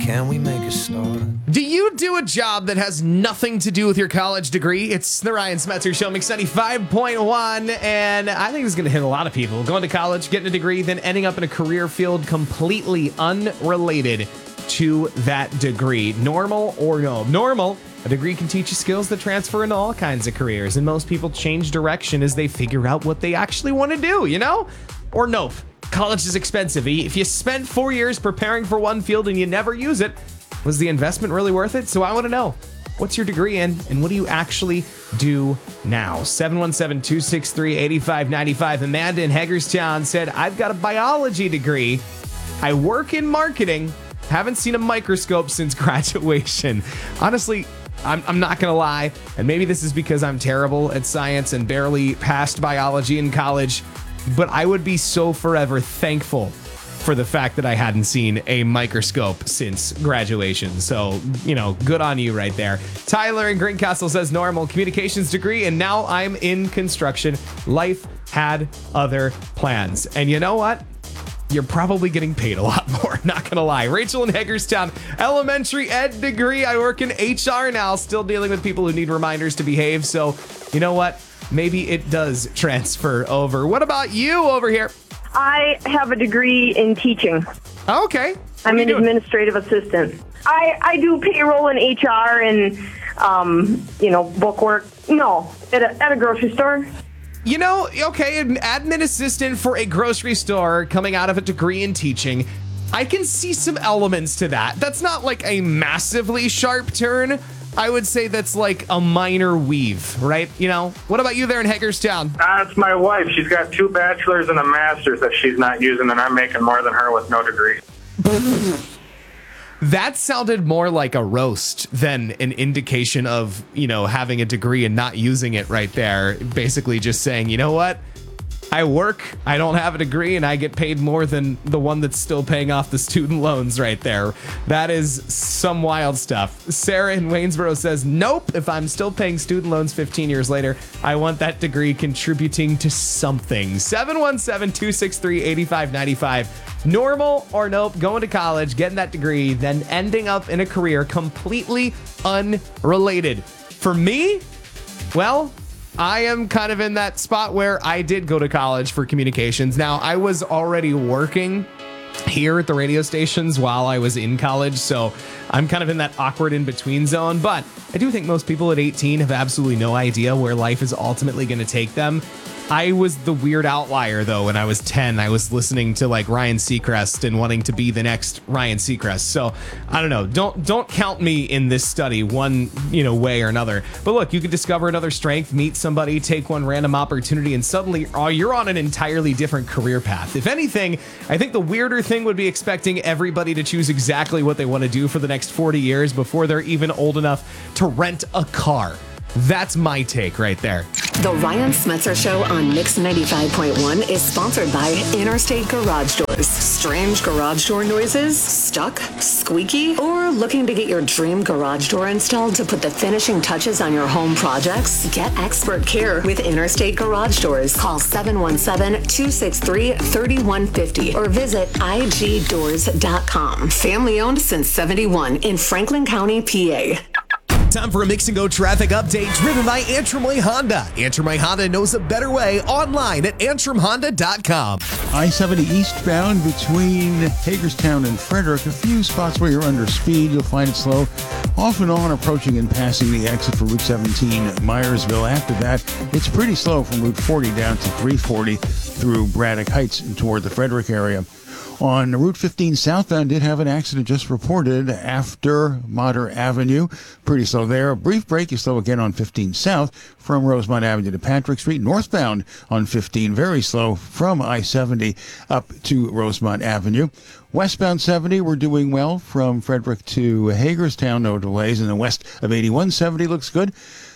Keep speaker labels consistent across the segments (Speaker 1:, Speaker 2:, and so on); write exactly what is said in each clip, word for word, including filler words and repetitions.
Speaker 1: Can we make a start?
Speaker 2: Do you do a job that has nothing to do with your college degree? It's the Ryan Smetzer Show, Mix ninety-five point one, and I think it's going to hit a lot of people. Going to college, getting a degree, then ending up in a career field completely unrelated to that degree. Normal or no? Normal. A degree can teach you skills that transfer into all kinds of careers, and most people change direction as they figure out what they actually want to do, you know? Or nope. College is expensive. If you spent four years preparing for one field and you never use it, was the investment really worth it? So I want to know, what's your degree in and what do you actually do now? seven one seven, two six three, eight five nine five. Amanda in Hagerstown said, I've got a biology degree. I work in marketing. Haven't seen a microscope since graduation. Honestly, I'm, I'm not going to lie. And maybe this is because I'm terrible at science and barely passed biology in college. But I would be so forever thankful for the fact that I hadn't seen a microscope since graduation. So, you know, good on you right there. Tyler in Greencastle says normal communications degree, and now I'm in construction. Life had other plans. And you know what? You're probably getting paid a lot more, not gonna lie. Rachel in Hagerstown, elementary ed degree. I work in H R now, still dealing with people who need reminders to behave. So, you know what? Maybe it does transfer over. What about you over here?
Speaker 3: I have a degree in teaching.
Speaker 2: Oh, okay. What
Speaker 3: I'm
Speaker 2: are you
Speaker 3: an
Speaker 2: doing?
Speaker 3: administrative assistant. I, I do payroll and H R and, um, you know, book work. No, at a, at a grocery store.
Speaker 2: You know, okay, an admin assistant for a grocery store coming out of a degree in teaching. I can see some elements to that. That's not like a massively sharp turn. I would say that's like a minor weave, right? You know, what about you there in Hagerstown?
Speaker 4: That's my wife. She's got two bachelors and a master's that she's not using, and I'm making more than her with no degree.
Speaker 2: That sounded more like a roast than an indication of, you know, having a degree and not using it right there. Basically just saying, you know what? I work, I don't have a degree, and I get paid more than the one that's still paying off the student loans right there. That is some wild stuff. Sarah in Waynesboro says, nope, if I'm still paying student loans fifteen years later, I want that degree contributing to something. seven one seven, two six three, eight five nine five. Normal or nope, going to college, getting that degree, then ending up in a career completely unrelated. For me, well, I am kind of in that spot where I did go to college for communications. Now, I was already working here at the radio stations while I was in college, so I'm kind of in that awkward in-between zone. But I do think most people at eighteen have absolutely no idea where life is ultimately going to take them. I was the weird outlier, though. When I was ten, I was listening to like Ryan Seacrest and wanting to be the next Ryan Seacrest. So I don't know. Don't don't count me in this study one you know way or another. But look, you could discover another strength, meet somebody, take one random opportunity, and suddenly oh, you're on an entirely different career path. If anything, I think the weirder thing would be expecting everybody to choose exactly what they want to do for the next forty years before they're even old enough to rent a car. That's my take right there.
Speaker 5: The Ryan Smetzer Show on Mix ninety-five point one is sponsored by Interstate Garage Doors. Strange garage door noises? Stuck? Squeaky? Or looking to get your dream garage door installed to put the finishing touches on your home projects? Get expert care with Interstate Garage Doors. Call seven one seven, two six three, three one five zero or visit I G doors dot com. Family owned since seventy-one in Franklin County, P A.
Speaker 6: Time for a Mix and Go traffic update driven by Antrim Way Honda. Antrim Way Honda knows a better way online at antrim honda dot com.
Speaker 7: I seventy eastbound between Hagerstown and Frederick. A few spots where you're under speed. You'll find it slow off and on approaching and passing the exit for Route seventeen Myersville. After that, it's pretty slow from Route forty down to three forty through Braddock Heights and toward the Frederick area. On Route fifteen southbound, did have an accident just reported after Motter Avenue. Pretty slow there. A brief break is slow again on fifteen south from Rosemont Avenue to Patrick Street. Northbound on fifteen, very slow from I seventy up to Rosemont Avenue. Westbound seventy, we're doing well from Frederick to Hagerstown. No delays. And the west of eighty-one seventy looks good.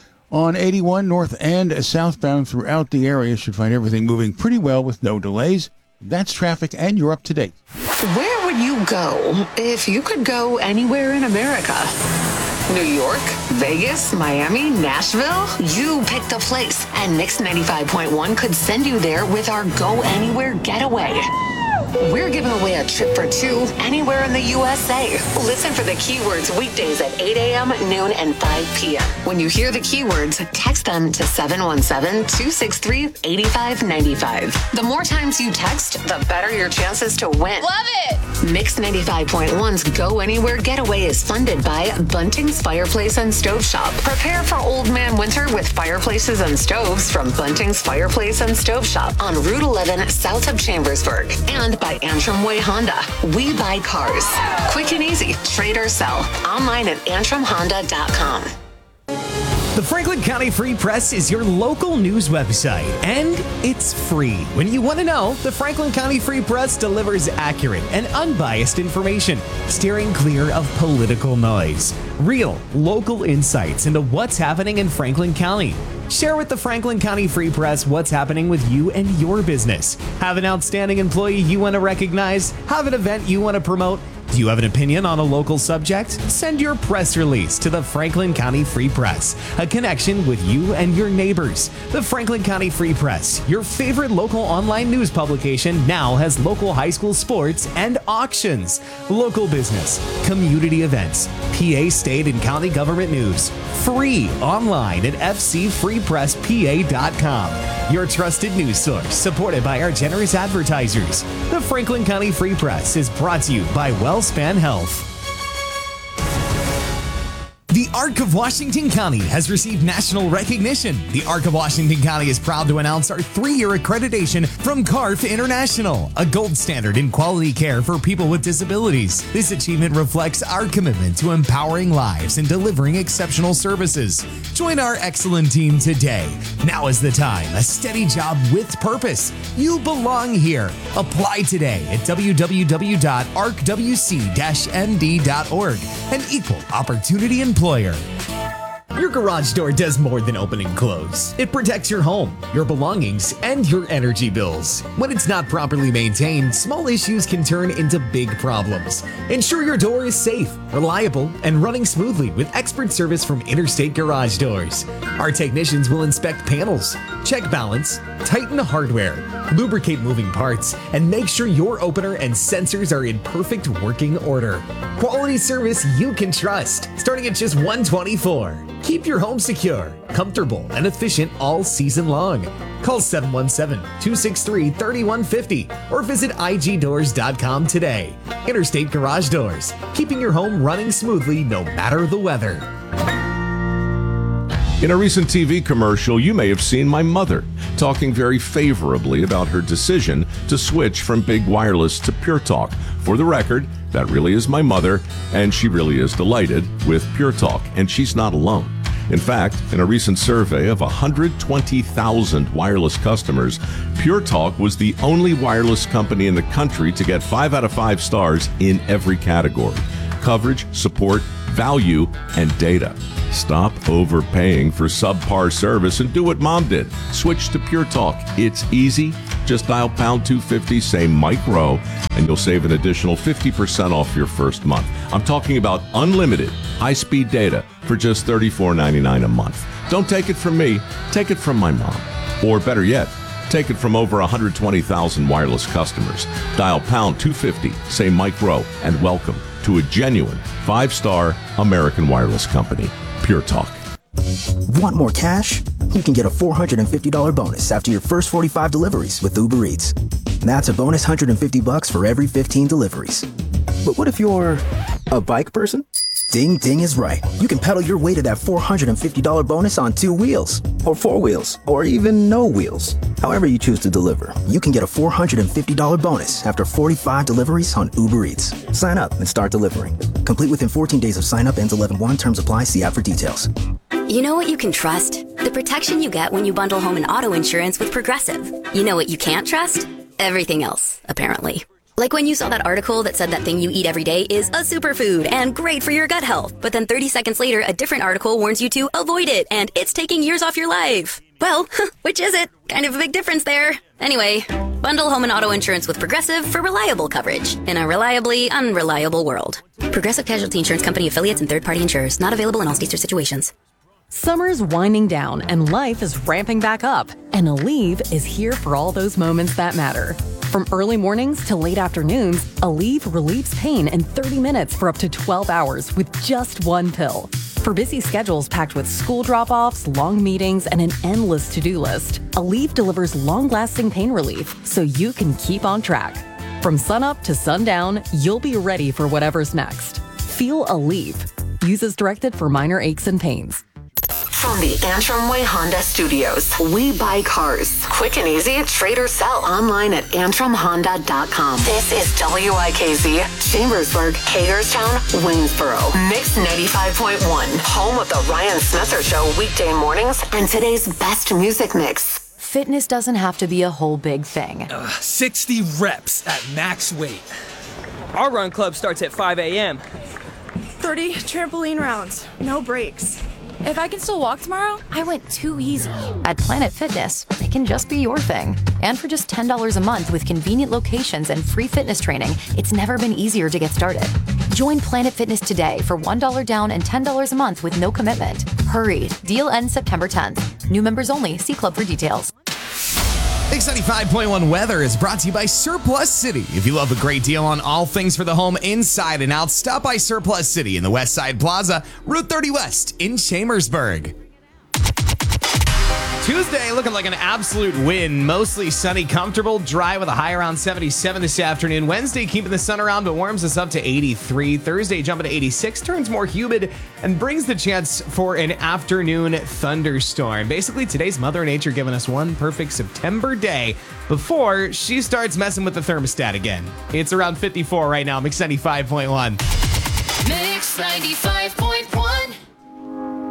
Speaker 7: On eighty-one, north and southbound throughout the area, should find everything moving pretty well with no delays. That's traffic, and you're up to date.
Speaker 5: Where would you go if you could go anywhere in America? New York, Vegas, Miami, Nashville? You picked the place, and Mix ninety-five point one could send you there with our Go Anywhere getaway. we're giving away a trip for two anywhere in the U S A. Listen for the keywords weekdays at eight a.m., noon, and five p.m. When you hear the keywords, text them to seven one seven, two six three, eight five nine five. The more times you text, the better your chances to win.
Speaker 1: Love it!
Speaker 5: Mix ninety-five point one's Go Anywhere Getaway is funded by Bunting's Fireplace and Stove Shop. Prepare for old man winter with fireplaces and stoves from Bunting's Fireplace and Stove Shop on Route eleven south of Chambersburg. And by Antrim Way Honda. We buy cars. Quick and easy. Trade or sell. Online at antrim honda dot com.
Speaker 6: The Franklin County Free Press is your local news website, and it's free. When you want to know, the Franklin County Free Press delivers accurate and unbiased information, steering clear of political noise. Real, local insights into what's happening in Franklin County. Share with the Franklin County Free Press what's happening with you and your business. Have an outstanding employee you want to recognize? Have an event you want to promote? Do you have an opinion on a local subject? Send your press release to the Franklin County Free Press, a connection with you and your neighbors. The Franklin County Free Press, your favorite local online news publication, now has local high school sports and auctions, local business, community events, P A state and county government news, free online at f c free press p a dot com. Your trusted news source, supported by our generous advertisers. The Franklin County Free Press is brought to you by WellSpan Health. The Arc of Washington County has received national recognition. The Arc of Washington County is proud to announce our three-year accreditation from C A R F International, a gold standard in quality care for people with disabilities. This achievement reflects our commitment to empowering lives and delivering exceptional services. Join our excellent team today. Now is the time. A steady job with purpose. You belong here. Apply today at w w w dot arc w c dash m d dot org. An equal opportunity employer. Your garage door does more than open and close. It protects your home, your belongings, and your energy bills. When it's not properly maintained, small issues can turn into big problems. Ensure your door is safe, reliable, and running smoothly with expert service from Interstate Garage Doors. Our technicians will inspect panels, check balance, tighten hardware, lubricate moving parts, and make sure your opener and sensors are in perfect working order. Quality service you can trust, starting at just one hundred twenty-four dollars. Keep your home secure, comfortable, and efficient all season long. Call seven one seven, two six three, three one five zero or visit i g doors dot com today. Interstate Garage Doors, keeping your home running smoothly no matter the weather.
Speaker 8: In a recent T V commercial, you may have seen my mother talking very favorably about her decision to switch from Big Wireless to Pure Talk. For the record, that really is my mother, and she really is delighted with Pure Talk, and she's not alone. In fact, in a recent survey of one hundred twenty thousand wireless customers, Pure Talk was the only wireless company in the country to get five out of five stars in every category: coverage, support, value, and data. Stop overpaying for subpar service and do what Mom did. Switch to Pure Talk. It's easy. Just dial pound two fifty, say Mike Rowe, and you'll save an additional fifty percent off your first month. I'm talking about unlimited high-speed data for just thirty-four ninety-nine a month. Don't take it from me. Take it from my mom. Or better yet, take it from over one hundred twenty thousand wireless customers. Dial pound two fifty, say Mike Rowe, and welcome to a genuine five-star American wireless company. Pure Talk.
Speaker 9: Want more cash? You can get a four hundred fifty dollars bonus after your first forty-five deliveries with Uber Eats. That's a bonus one hundred fifty bucks for every fifteen deliveries. But what if you're a bike person? Ding Ding is right. You can pedal your way to that four hundred fifty dollars bonus on two wheels, or four wheels, or even no wheels. However you choose to deliver, you can get a four hundred fifty dollars bonus after forty-five deliveries on Uber Eats. Sign up and start delivering. Complete within fourteen days of sign up. Ends eleven one. Terms apply. See app for details.
Speaker 10: You know what you can trust? The protection you get when you bundle home and auto insurance with Progressive. You know what you can't trust? Everything else, apparently. Like when you saw that article that said that thing you eat every day is a superfood and great for your gut health, but then thirty seconds later, a different article warns you to avoid it and it's taking years off your life. Well, which is it? Kind of a big difference there. Anyway, bundle home and auto insurance with Progressive for reliable coverage in a reliably unreliable world. Progressive Casualty Insurance Company affiliates and third-party insurers. Not available in all states or situations.
Speaker 11: Summer's winding down and life is ramping back up. And Aleve is here for all those moments that matter. From early mornings to late afternoons, Aleve relieves pain in thirty minutes for up to twelve hours with just one pill. For busy schedules packed with school drop-offs, long meetings, and an endless to-do list, Aleve delivers long-lasting pain relief so you can keep on track. From sunup to sundown, you'll be ready for whatever's next. Feel Aleve. Use as directed for minor aches and pains.
Speaker 5: From the Antrim Way Honda Studios, we buy cars. Quick and easy, trade or sell. Online at antrim honda dot com. This is W I K Z, Chambersburg, Hagerstown, Waynesboro. Mix ninety-five point one, home of the Ryan Smetzer Show weekday mornings and today's best music mix.
Speaker 1: Fitness doesn't have to be a whole big thing.
Speaker 12: Uh, sixty reps at max weight. Our run club starts at five a.m.
Speaker 13: thirty trampoline rounds, no breaks. If I can still walk tomorrow,
Speaker 1: I went too easy. At Planet Fitness, it can just be your thing. And for just ten dollars a month with convenient locations and free fitness training, it's never been easier to get started. Join Planet Fitness today for one dollar down and ten dollars a month with no commitment. Hurry, deal ends September tenth. New members only. See club for details.
Speaker 6: Mix ninety-five point one weather is brought to you by Surplus City. If you love a great deal on all things for the home inside and out, stop by Surplus City in the West Side Plaza, Route thirty West in Chambersburg.
Speaker 2: Tuesday looking like an absolute win. Mostly sunny, comfortable, dry with a high around seventy-seven this afternoon. Wednesday keeping the sun around but warms us up to eighty-three. Thursday jumping to eighty-six, turns more humid and brings the chance for an afternoon thunderstorm. Basically, today's Mother Nature giving us one perfect September day before she starts messing with the thermostat again. It's around fifty-four right now. Mix ninety-five point one.
Speaker 14: Mix ninety-five point one.